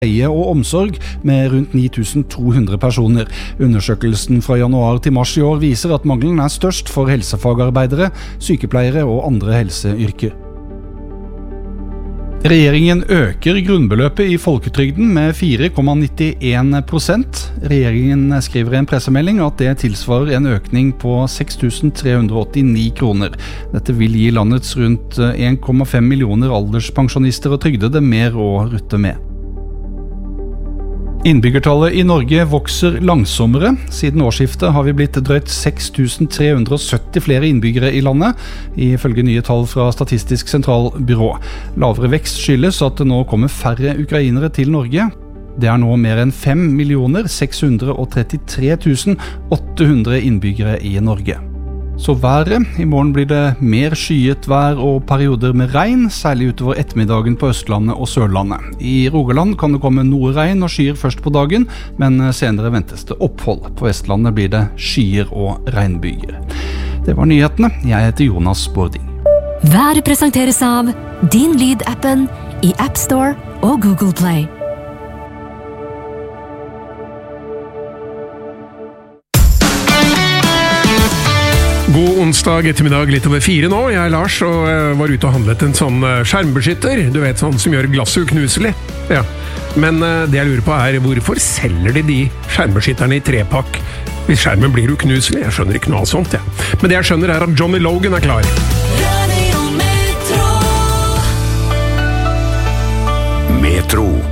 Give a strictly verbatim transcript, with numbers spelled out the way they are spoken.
pleie og omsorg med rundt ni tusen to hundre personer. Undersøkelsen fra januar til mars i år viser at mangelen er størst for helsefagarbeidere, sykepleiere og andre helseyrker. Regjeringen øker grunnbeløpet i folketrygden med fire komma nittien prosent. Regjeringen skriver i en pressemelding at det tilsvarer en økning på seks tusen tre hundre og åttini kroner. Dette vil gi landets rundt en komma fem millioner alderspensjonister og trygdede mer å rutte med. Innbyggertallet i Norge vokser langsommere. Siden årsskiftet har vi blitt drøyt seks tusen tre hundre og sytti flere innbyggere i landet, ifølge nye tall fra Statistisk sentralbyrå. Lavere vekst skyldes at det nå kommer færre ukrainere til Norge. Det er nå mer enn fem millioner seks hundre og trettitre tusen åtte hundre innbyggere i Norge. Så været. I morgen blir det mer skyet vær og perioder med regn, særlig utover ettermiddagen på Østlandet og Sørlandet. I Rogaland kan det komme noe regn og skyer først på dagen, men senere ventes det opphold. På Vestlandet blir det skyer og regnbyger. Det var nyhetene. Jeg heter Jonas Bording. Været presenteres av Din Lyd-appen i App Store og Google Play. God onsdag ettermiddag, litt over fire nå. Jeg er Lars og var ute og handlet en sånn skjermbeskytter. Du vet, sånn som gjør glasset uknuselig. Ja. Men det jeg lurer på er, hvorfor selger de de skjermbeskytterne i trepakk hvis skjermen blir uknuselig? Jeg skjønner ikke noe av sånt, ja. Men det jeg skjønner er at Johnny Logan er klar. Radio Metro. Metro.